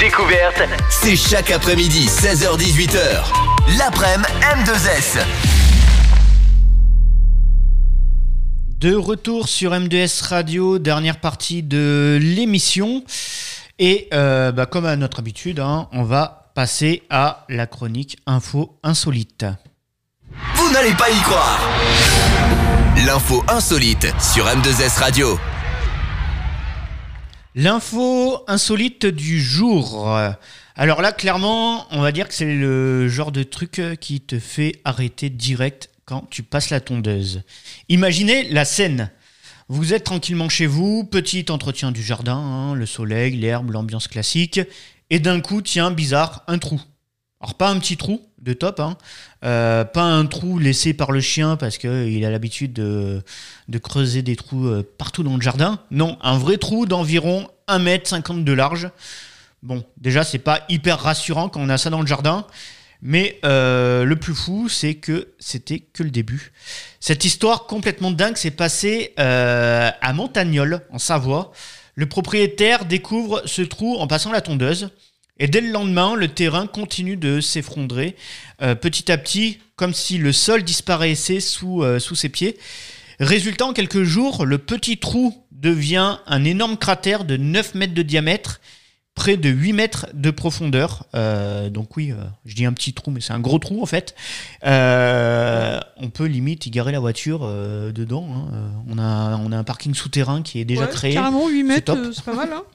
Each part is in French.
découverte, c'est chaque après-midi, 16h-18h. L'après-midi M2S. De retour sur M2S Radio, dernière partie de l'émission. Et comme à notre habitude, on va passer à la chronique Info Insolite. Vous n'allez pas y croire. L'info insolite sur M2S Radio. L'info insolite du jour. Alors là, clairement, on va dire que c'est le genre de truc qui te fait arrêter direct quand tu passes la tondeuse. Imaginez la scène. Vous êtes tranquillement chez vous, petit entretien du jardin, le soleil, l'herbe, l'ambiance classique, et d'un coup, tiens, bizarre, un trou. Alors pas un petit trou de top, pas un trou laissé par le chien parce qu'il a l'habitude de creuser des trous partout dans le jardin. Non, un vrai trou d'environ 1,50 m de large. Bon, déjà c'est pas hyper rassurant quand on a ça dans le jardin, mais le plus fou c'est que c'était que le début. Cette histoire complètement dingue s'est passée à Montagnole, en Savoie. Le propriétaire découvre ce trou en passant la tondeuse. Et dès le lendemain, le terrain continue de s'effondrer petit à petit, comme si le sol disparaissait sous ses pieds. Résultat, en quelques jours, le petit trou devient un énorme cratère de 9 mètres de diamètre, près de 8 mètres de profondeur. Donc oui, je dis un petit trou, mais c'est un gros trou en fait. On peut limite y garer la voiture dedans. On a un parking souterrain qui est déjà créé. Carrément, 8 mètres, c'est pas mal, hein.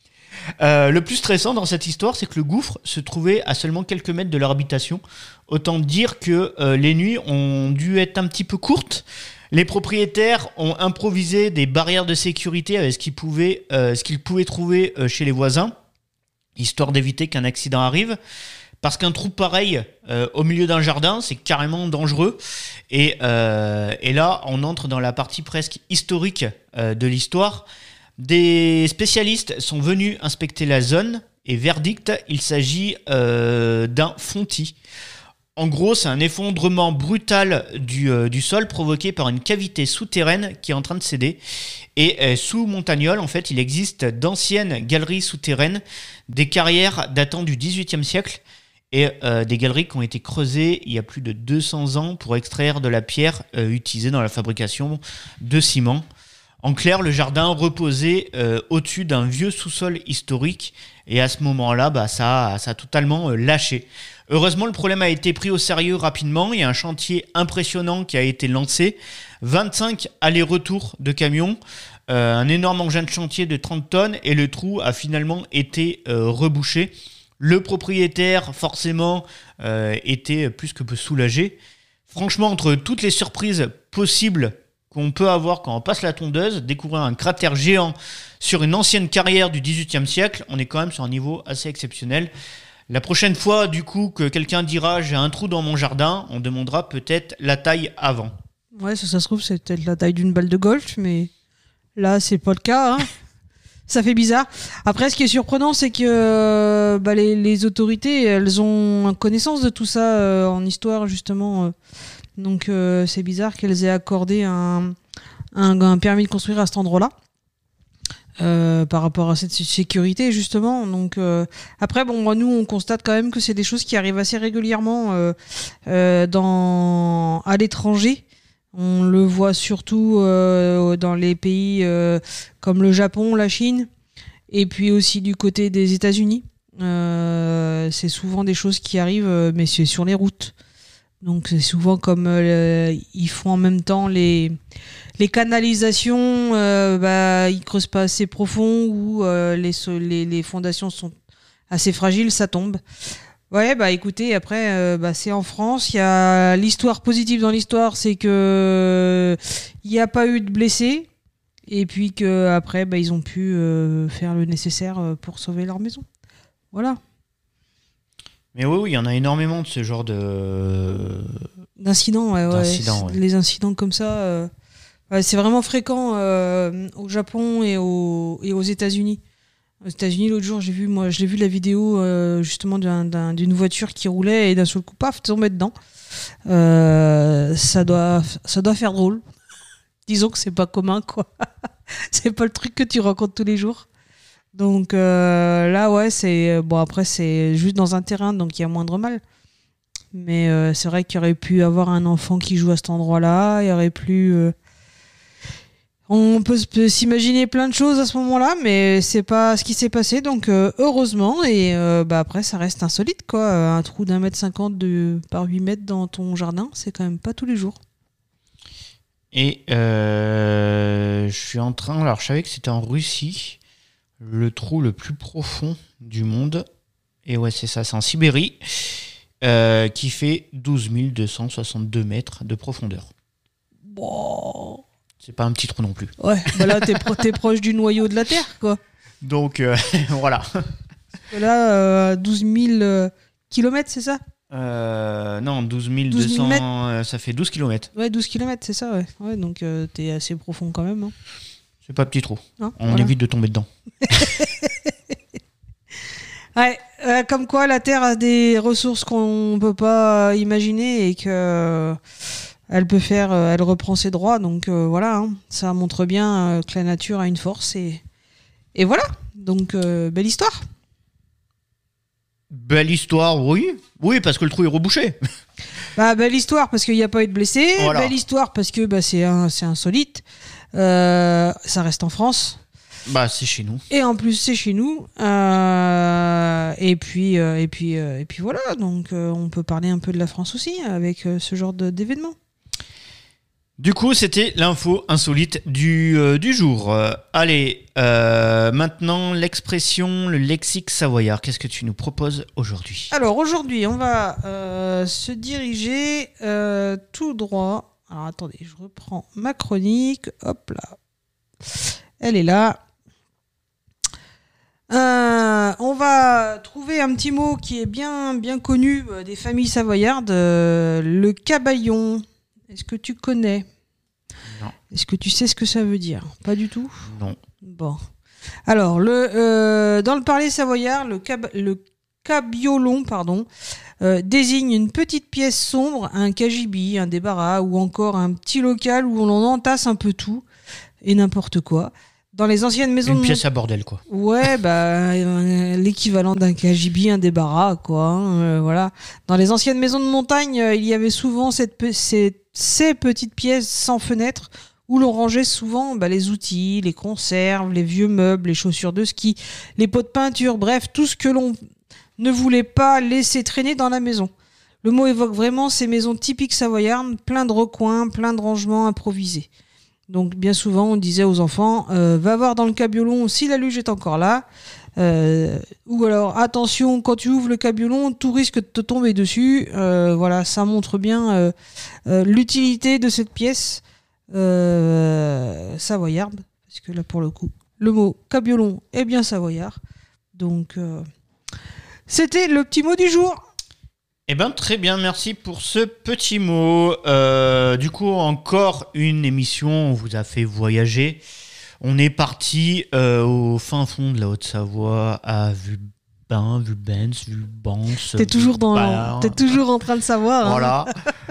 Le plus stressant dans cette histoire, c'est que le gouffre se trouvait à seulement quelques mètres de leur habitation. Autant dire que les nuits ont dû être un petit peu courtes. Les propriétaires ont improvisé des barrières de sécurité avec ce qu'ils pouvaient trouver chez les voisins, histoire d'éviter qu'un accident arrive. Parce qu'un trou pareil au milieu d'un jardin, c'est carrément dangereux. Et là, on entre dans la partie presque historique de l'histoire. Des spécialistes sont venus inspecter la zone et verdict, il s'agit d'un fontis. En gros, c'est un effondrement brutal du sol provoqué par une cavité souterraine qui est en train de céder. Et sous Montagnole, en fait, il existe d'anciennes galeries souterraines, des carrières datant du XVIIIe siècle et des galeries qui ont été creusées il y a plus de 200 ans pour extraire de la pierre utilisée dans la fabrication de ciment. En clair, le jardin reposait au-dessus d'un vieux sous-sol historique et à ce moment-là, ça a totalement lâché. Heureusement, le problème a été pris au sérieux rapidement. Il y a un chantier impressionnant qui a été lancé. 25 allers-retours de camions, un énorme engin de chantier de 30 tonnes et le trou a finalement été rebouché. Le propriétaire, forcément, était plus que peu soulagé. Franchement, entre toutes les surprises possibles qu'on peut avoir quand on passe la tondeuse, découvrir un cratère géant sur une ancienne carrière du XVIIIe siècle, on est quand même sur un niveau assez exceptionnel. La prochaine fois, du coup, que quelqu'un dira « j'ai un trou dans mon jardin », on demandera peut-être la taille avant. Ouais, ça se trouve, c'est peut-être la taille d'une balle de golf, mais là, c'est pas le cas, hein. Ça fait bizarre. Après, ce qui est surprenant, c'est que les autorités, elles ont connaissance de tout ça en histoire, justement. Donc, c'est bizarre qu'elles aient accordé un permis de construire à cet endroit-là. Par rapport à cette sécurité, justement. Donc, après, nous, on constate quand même que c'est des choses qui arrivent assez régulièrement à l'étranger. On le voit surtout dans les pays comme le Japon, la Chine, et puis aussi du côté des États-Unis. C'est souvent des choses qui arrivent, mais c'est sur les routes. Donc c'est souvent comme ils font en même temps les canalisations, ils creusent pas assez profond ou les fondations sont assez fragiles, ça tombe. Ouais, écoutez, après, c'est en France. Il y a l'histoire positive dans l'histoire, c'est que il n'y a pas eu de blessés, et puis que après, ils ont pu faire le nécessaire pour sauver leur maison. Voilà. Mais oui, il y en a énormément de ce genre d'incidents. D'incidents, ouais. Les incidents comme ça, c'est vraiment fréquent au Japon et aux États-Unis. Aux États-Unis, l'autre jour, j'ai vu la vidéo justement d'une voiture qui roulait et d'un seul coup, paf, tombait dedans. Ça doit faire drôle. Disons que c'est pas commun, quoi. C'est pas le truc que tu rencontres tous les jours. Donc là, ouais, c'est bon. Après, c'est juste dans un terrain, donc il y a moindre mal. Mais c'est vrai qu'il y aurait pu avoir un enfant qui joue à cet endroit-là. Il y aurait plus. On peut s'imaginer plein de choses à ce moment-là, mais c'est pas ce qui s'est passé. Donc heureusement. Et après, ça reste insolite, quoi. Un trou d'1,50 m par 8 mètres dans ton jardin, c'est quand même pas tous les jours. Et je suis en train. Alors, je savais que c'était en Russie, le trou le plus profond du monde. Et ouais, c'est ça, c'est en Sibérie, qui fait 12 262 mètres de profondeur. Bon. C'est pas un petit trou non plus. Ouais, bah là, t'es proche du noyau de la Terre, quoi. Donc, voilà. Là, 12 000 kilomètres, c'est ça? Non, 12 12 000 200, ça fait 12 km. Ouais, 12 kilomètres, c'est ça, ouais. Ouais, donc t'es assez profond quand même. Hein. C'est pas petit trou. Hein, On voilà. évite de tomber dedans. Ouais, comme quoi la Terre a des ressources qu'on peut pas imaginer et que elle reprend ses droits. Donc voilà, hein, ça montre bien que la nature a une force et voilà. Donc belle histoire. Belle histoire, oui. Oui, parce que le trou est rebouché. Bah, belle histoire parce qu'il n'y a pas eu de blessés. Voilà. Belle histoire parce que c'est insolite. Ça reste en France. Bah, c'est chez nous. Et en plus, c'est chez nous. Et puis voilà. Donc, on peut parler un peu de la France aussi avec ce genre d'événement. Du coup, c'était l'info insolite du jour. Allez, maintenant, l'expression, le lexique savoyard. Qu'est-ce que tu nous proposes aujourd'hui ? Alors, aujourd'hui, on va se diriger tout droit. Alors, attendez, je reprends ma chronique. Hop là. Elle est là. On va trouver un petit mot qui est bien connu des familles savoyardes, le cabayon. Est-ce que tu connais ? Non. Est-ce que tu sais ce que ça veut dire ? Pas du tout ? Non. Bon. Alors, dans le parler savoyard, le cabiolon, désigne une petite pièce sombre, un cagibi, un débarras ou encore un petit local où l'on entasse un peu tout et n'importe quoi. Dans les anciennes maisons Une pièce à bordel, quoi. Ouais, l'équivalent d'un cagibi, un débarras, quoi. Hein, voilà. Dans les anciennes maisons de montagne, il y avait souvent ces petites pièces sans fenêtre où l'on rangeait souvent les outils, les conserves, les vieux meubles, les chaussures de ski, les pots de peinture, bref, tout ce que l'on ne voulait pas laisser traîner dans la maison. Le mot évoque vraiment ces maisons typiques savoyardes, plein de recoins, plein de rangements improvisés. Donc bien souvent on disait aux enfants va voir dans le cabiolon si la luge est encore là, ou alors attention quand tu ouvres le cabiolon tout risque de te tomber dessus. Voilà, ça montre bien l'utilité de cette pièce savoyarde, parce que là pour le coup le mot cabiolon est bien savoyard. Donc c'était le petit mot du jour. Eh ben très bien, merci pour ce petit mot. Du coup, encore une émission, on vous a fait voyager. On est parti au fin fond de la Haute-Savoie, à Vubens. T'es toujours en train de savoir. Voilà.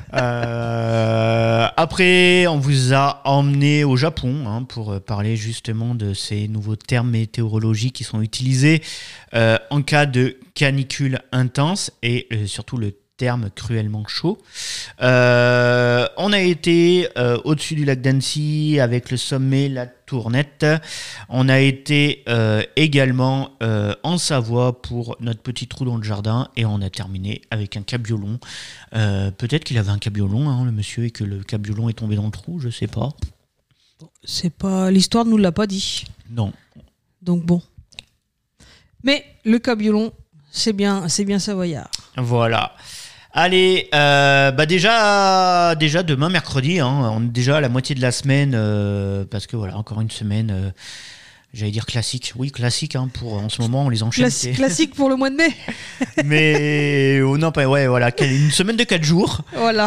Après, on vous a emmené au Japon pour parler justement de ces nouveaux termes météorologiques qui sont utilisés en cas de canicule intense et surtout le terme cruellement chaud. On a été au-dessus du lac d'Annecy avec le sommet La Tournette. On a été également en Savoie pour notre petit trou dans le jardin et on a terminé avec un cabiolon. Peut-être qu'il avait un cabiolon, le monsieur, et que le cabiolon est tombé dans le trou, je sais pas. C'est pas, l'histoire ne nous l'a pas dit. Non. Donc bon. Mais le cabiolon, c'est bien savoyard. Voilà. Allez, déjà demain mercredi, on est déjà à la moitié de la semaine, parce que voilà, encore une semaine, j'allais dire classique. Oui, classique, pour en ce moment, on les enchaîne. Classique pour le mois de mai. Mais non, pas, ouais, voilà, une semaine de 4 jours. Voilà.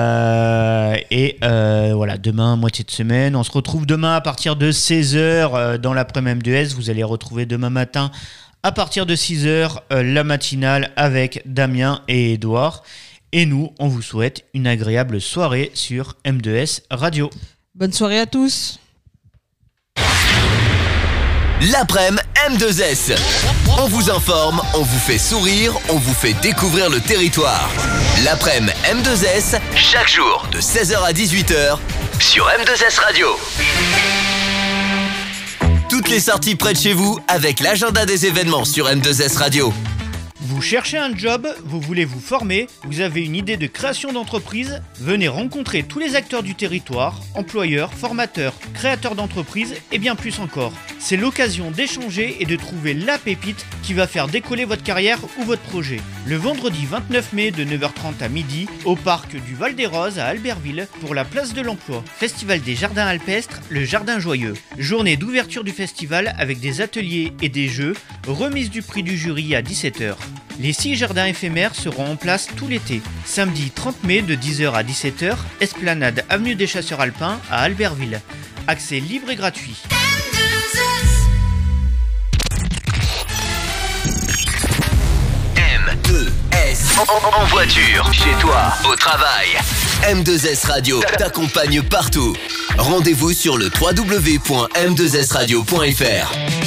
Voilà, demain, moitié de semaine. On se retrouve demain à partir de 16h dans l'après-midi MDS. Vous allez retrouver demain matin à partir de 6h, la matinale avec Damien et Édouard. Et nous, on vous souhaite une agréable soirée sur M2S Radio. Bonne soirée à tous. L'après-midi M2S. On vous informe, on vous fait sourire, on vous fait découvrir le territoire. L'après-midi M2S, chaque jour de 16h à 18h sur M2S Radio. Toutes les sorties près de chez vous avec l'agenda des événements sur M2S Radio. Vous cherchez un job, vous voulez vous former, vous avez une idée de création d'entreprise? Venez rencontrer tous les acteurs du territoire, employeurs, formateurs, créateurs d'entreprises et bien plus encore. C'est l'occasion d'échanger et de trouver la pépite qui va faire décoller votre carrière ou votre projet. Le vendredi 29 mai de 9h30 à midi au parc du Val-des-Roses à Albertville pour la place de l'emploi. Festival des jardins alpestres, le Jardin Joyeux. Journée d'ouverture du festival avec des ateliers et des jeux, remise du prix du jury à 17h. Les 6 jardins éphémères seront en place tout l'été. Samedi 30 mai de 10h à 17h, esplanade avenue des Chasseurs Alpins à Albertville. Accès libre et gratuit. M2S en voiture, chez toi, au travail. M2S Radio t'accompagne partout. Rendez-vous sur le www.m2sradio.fr.